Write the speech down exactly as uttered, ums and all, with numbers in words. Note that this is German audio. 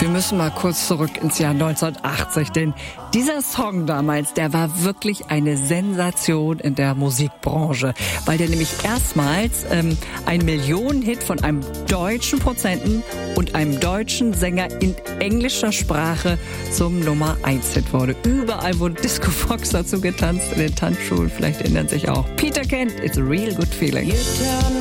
Wir müssen mal kurz zurück ins Jahr neunzehnhundertachtzig, denn dieser Song damals, der war wirklich eine Sensation in der Musikbranche, weil der nämlich erstmals ähm, ein Millionenhit von einem deutschen Produzenten und einem deutschen Sänger in englischer Sprache zum Nummer eins Hit wurde. Überall wurde Disco Fox dazu getanzt, in den Tanzschulen, vielleicht erinnern sich auch. Peter Kent, It's a Real Good Feeling.